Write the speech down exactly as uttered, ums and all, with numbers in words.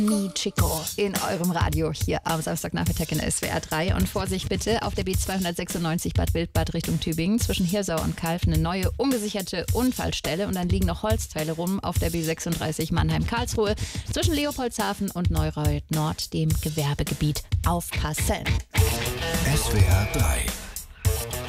Nie Chico in eurem Radio hier am Samstagnachmittag in S W R drei. Und Vorsicht bitte, auf der B zweihundertsechsundneunzig Bad Wildbad Richtung Tübingen zwischen Hirsau und Kalf eine neue ungesicherte Unfallstelle. Und dann liegen noch Holzteile rum auf der B sechsunddreißig Mannheim-Karlsruhe zwischen Leopoldshafen und Neureuth Nord, dem Gewerbegebiet. Aufpassen! S W R drei